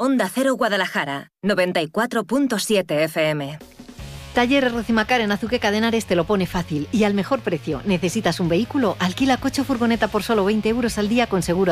Onda Cero Guadalajara, 94.7 FM. Talleres Rocimacar en Azuqueca de Henares te lo pone fácil y al mejor precio. ¿Necesitas un vehículo? Alquila coche o furgoneta por solo 20 euros al día con seguro